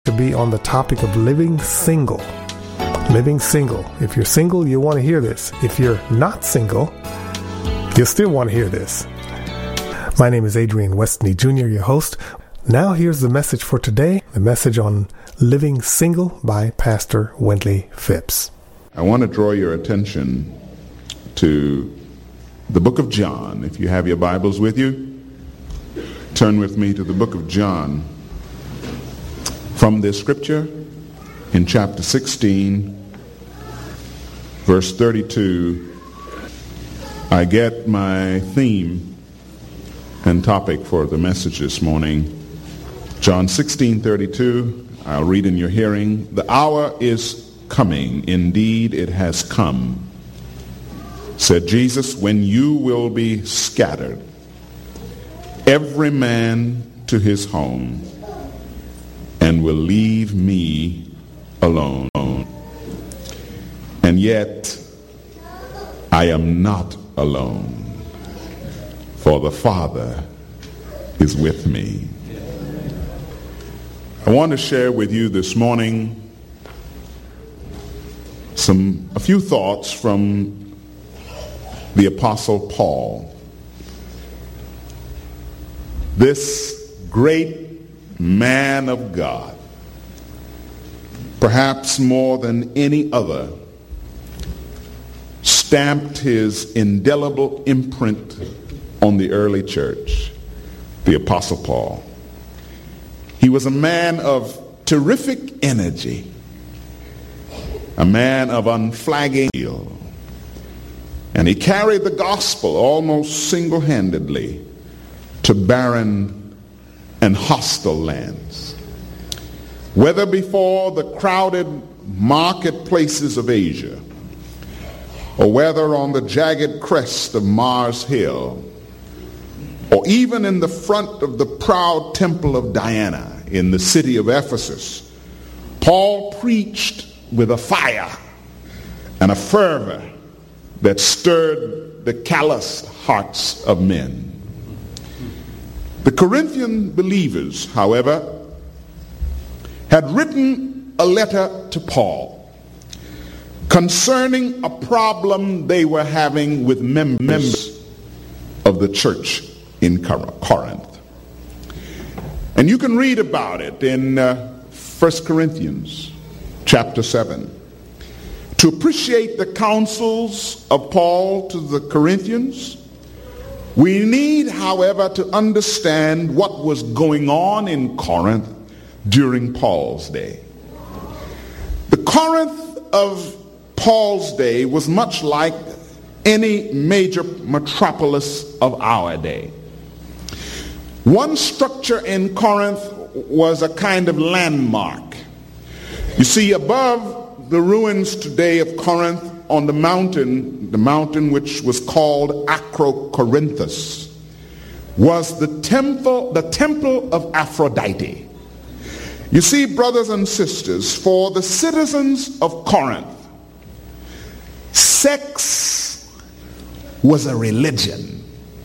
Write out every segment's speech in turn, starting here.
To be on the topic of living single. Living single. If you're single, you want to hear this. If you're not single, you'll still want to hear this. My name is Adrian Westney Jr., your host. Now here's the message for today, the message on living single by Pastor Wendley Phipps. I want to draw your attention to the book of John. If you have your Bibles with you, turn with me to the book of John. From this scripture in chapter 16, verse 32, I get my theme and topic for the message this morning. John 16:32, I'll read in your hearing. The hour is coming, indeed it has come, said Jesus, when you will be scattered, every man to his home, and will leave me alone. And yet, I am not alone, for the Father is with me. I want to share with you this morning a few thoughts from the Apostle Paul. This great man of God, perhaps more than any other, stamped his indelible imprint on the early church, the Apostle Paul. He was a man of terrific energy, a man of unflagging zeal, and he carried the gospel almost single-handedly to barren and hostile lands. Whether before the crowded marketplaces of Asia, or whether on the jagged crest of Mars Hill, or even in the front of the proud temple of Diana in the city of Ephesus, Paul preached with a fire and a fervor that stirred the calloused hearts of men. The Corinthian believers, however, had written a letter to Paul concerning a problem they were having with members of the church in Corinth. And you can read about it in 1 Corinthians chapter 7. To appreciate the counsels of Paul to the Corinthians, we need, however, to understand what was going on in Corinth during Paul's day. The Corinth of Paul's day was much like any major metropolis of our day. One structure in Corinth was a kind of landmark. You see, above the ruins today of Corinth, on the mountain which was called Acrocorinthus, was the temple of Aphrodite. You see, brothers and sisters, for the citizens of Corinth, sex was a religion.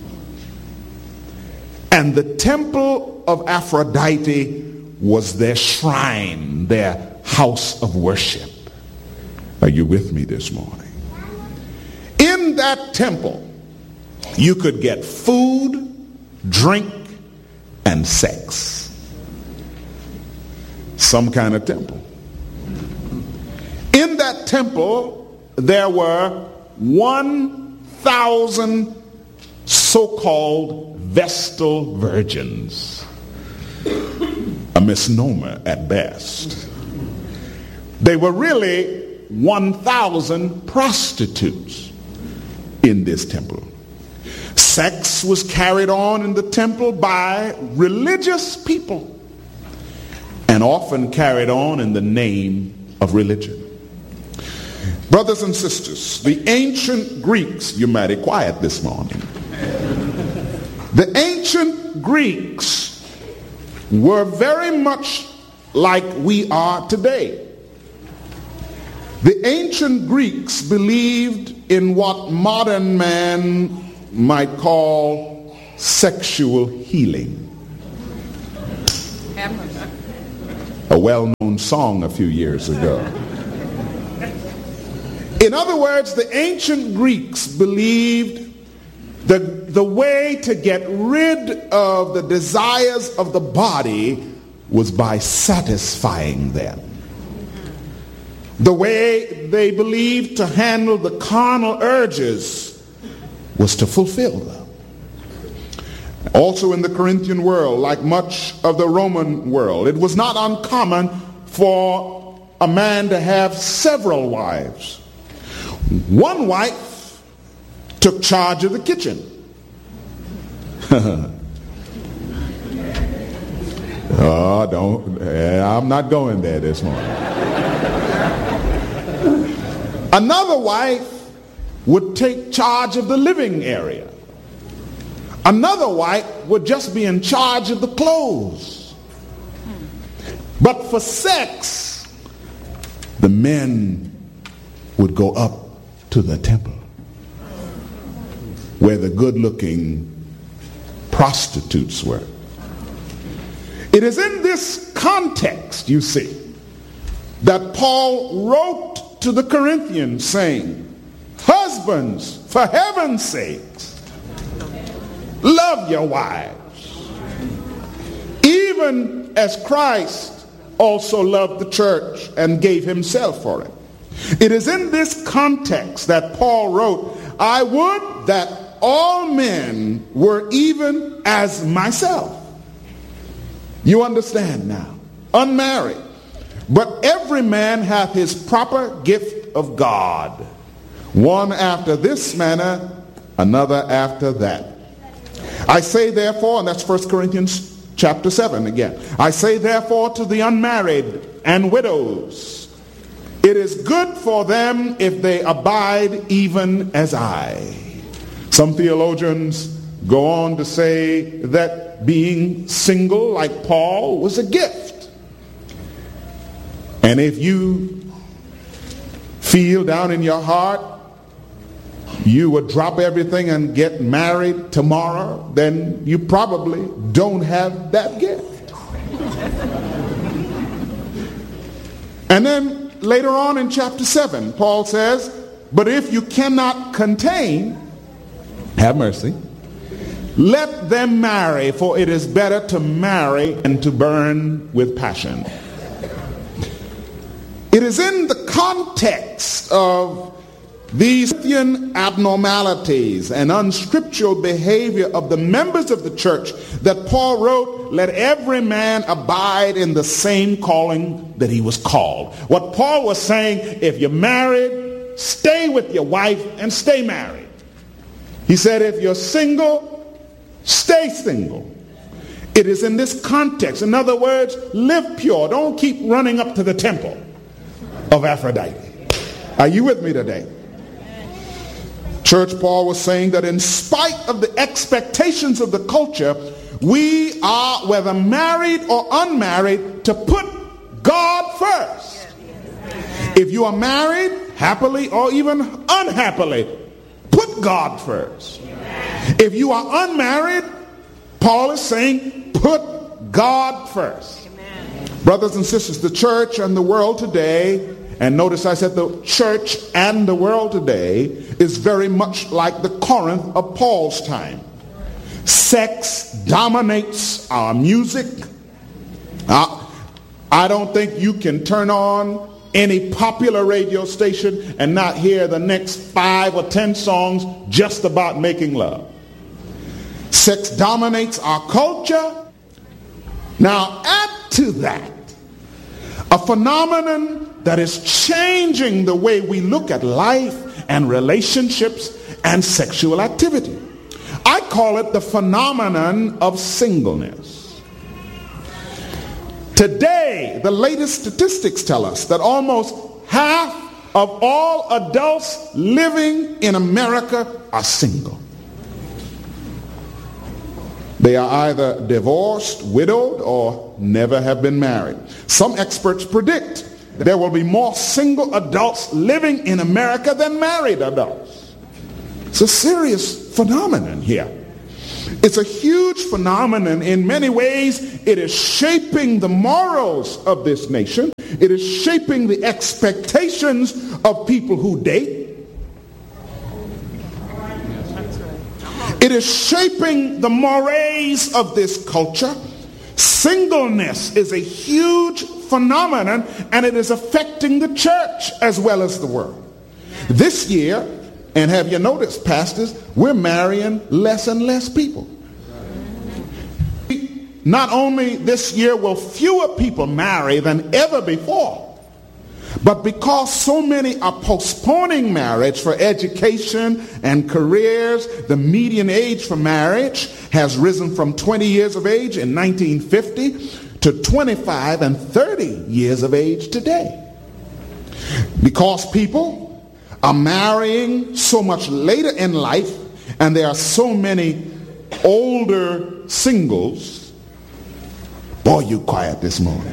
And the temple of Aphrodite was their shrine, their house of worship. Are you with me this morning? In that temple, you could get food, drink, and sex. Some kind of temple. In that temple, there were 1,000 so-called Vestal virgins. A misnomer at best. They were really 1,000 prostitutes in this temple. Sex was carried on in the temple by religious people, and often carried on in the name of religion. Brothers and sisters, the ancient Greeks, you mighty quiet this morning. The ancient Greeks were very much like we are today. The ancient Greeks believed in what modern man might call sexual healing. a well-known song a few years ago. In other words, the ancient Greeks believed the way to get rid of the desires of the body was by satisfying them. The way they believed to handle the carnal urges was to fulfill them. Also in the Corinthian world, like much of the Roman world, it was not uncommon for a man to have several wives. One wife took charge of the kitchen. I'm not going there this morning. Another wife would take charge of the living area. Another wife would just be in charge of the clothes. But for sex, the men would go up to the temple where the good-looking prostitutes were. It is in this context, you see, that Paul wrote to the Corinthians saying, husbands, for heaven's sakes, love your wives, even as Christ also loved the church and gave himself for it. It is in this context that Paul wrote, I would that all men were even as myself. You understand now? Unmarried. But every man hath his proper gift of God. One after this manner, another after that. I say therefore, and that's 1 Corinthians chapter 7 again. I say therefore to the unmarried and widows, it is good for them if they abide even as I. Some theologians go on to say that being single like Paul was a gift. And if you feel down in your heart you would drop everything and get married tomorrow, then you probably don't have that gift. And then later on in chapter 7, Paul says, but if you cannot contain, have mercy, let them marry, for it is better to marry than to burn with passion. It is in the context of these abnormalities and unscriptural behavior of the members of the church that Paul wrote, let every man abide in the same calling that he was called. What Paul was saying, if you're married, stay with your wife and stay married. He said, if you're single, stay single. It is in this context. In other words, live pure. Don't keep running up to the temple of Aphrodite. Are you with me today? Church, Paul was saying that in spite of the expectations of the culture, we are, whether married or unmarried, to put God first. If you are married, happily or even unhappily, put God first. If you are unmarried, Paul is saying, put God first. Brothers and sisters, the church and the world today, and notice I said the church and the world today, is very much like the Corinth of Paul's time. Sex dominates our music. I don't think you can turn on any popular radio station and not hear the next 5 or 10 songs just about making love. Sex dominates our culture. Now add to that a phenomenon that is changing the way we look at life and relationships and sexual activity. I call it the phenomenon of singleness. Today, the latest statistics tell us that almost half of all adults living in America are single. They are either divorced, widowed, or never have been married. Some experts predict there will be more single adults living in America than married adults. It's a serious phenomenon here. It's a huge phenomenon. In many ways, it is shaping the morals of this nation. It is shaping the expectations of people who date. It is shaping the mores of this culture. Singleness is a huge phenomenon, and it is affecting the church as well as the world. This year, and have you noticed, pastors, we're marrying less and less people. Not only this year will fewer people marry than ever before, but because so many are postponing marriage for education and careers, the median age for marriage has risen from 20 years of age in 1950 to 25 and 30 years of age today. Because people are marrying so much later in life, and there are so many older singles. Boy, you quiet this morning.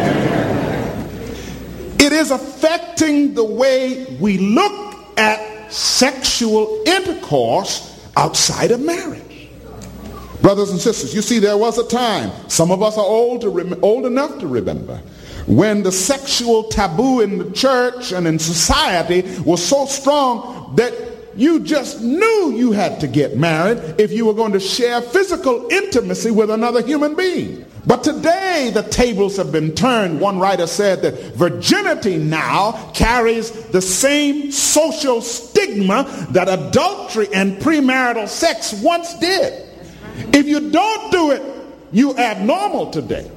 It is affecting the way we look at sexual intercourse outside of marriage. Brothers and sisters, you see, there was a time, some of us are old enough to remember, when the sexual taboo in the church and in society was so strong that you just knew you had to get married if you were going to share physical intimacy with another human being. But today the tables have been turned. One writer said that virginity now carries the same social stigma that adultery and premarital sex once did. If you don't do it, you're abnormal today.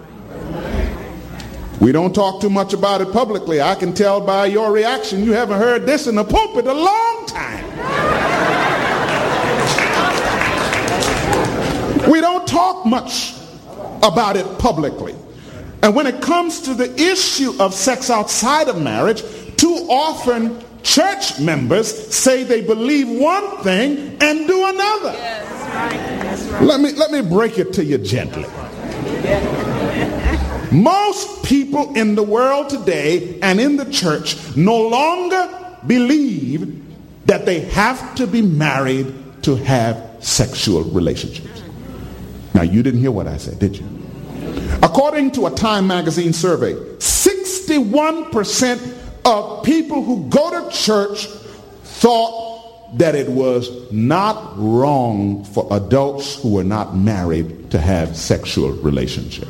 We don't talk too much about it publicly. I can tell by your reaction you haven't heard this in the pulpit a long time. We don't talk much about it publicly. And when it comes to the issue of sex outside of marriage, too often church members say they believe one thing and do another. Yes, that's right. Let me break it to you gently. Most people in the world today and in the church no longer believe that they have to be married to have sexual relationships. Now, you didn't hear what I said, did you? According to a Time magazine survey, 61% of people who go to church thought that it was not wrong for adults who were not married to have sexual relationships.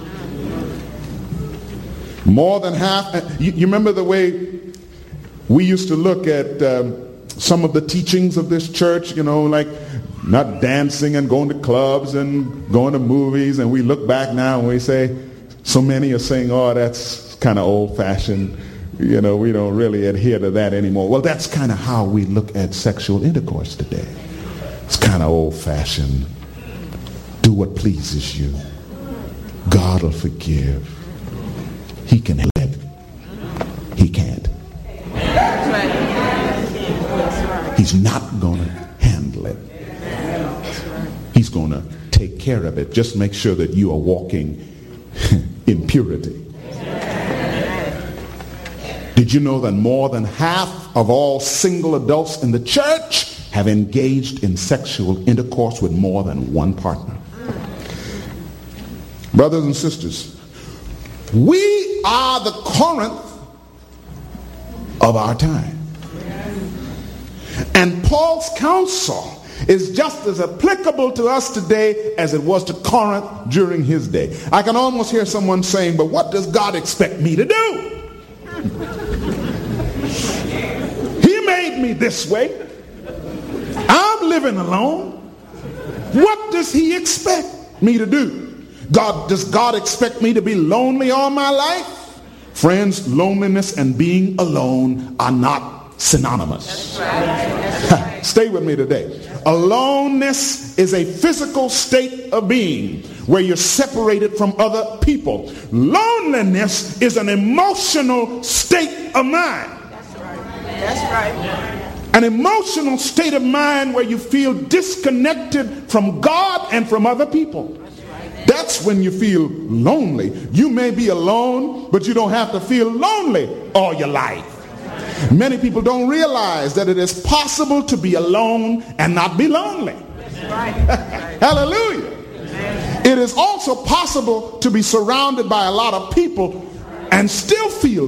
More than half. You remember the way we used to look at some of the teachings of this church, like not dancing and going to clubs and going to movies, and we look back now and we say, so many are saying, oh, that's kind of old-fashioned, we don't really adhere to that anymore. Well, that's kind of how we look at sexual intercourse today. It's kind of old-fashioned. Do what pleases you. God will forgive. He can help it. He can't. He's not going to handle it. He's going to take care of it. Just make sure that you are walking in purity. Did you know that more than half of all single adults in the church have engaged in sexual intercourse with more than one partner? Brothers and sisters, we are the Corinth of our time. And Paul's counsel is just as applicable to us today as it was to Corinth during his day. I can almost hear someone saying, but what does God expect me to do? He made me this way. I'm living alone. What does he expect me to do? Does God expect me to be lonely all my life? Friends, loneliness and being alone are not synonymous. That's right. Stay with me today. Aloneness is a physical state of being where you're separated from other people. Loneliness is an emotional state of mind. That's right. That's right. An emotional state of mind where you feel disconnected from God and from other people. That's when you feel lonely. You may be alone, but you don't have to feel lonely all your life. Many people don't realize that it is possible to be alone and not be lonely. Hallelujah. It is also possible to be surrounded by a lot of people and still feel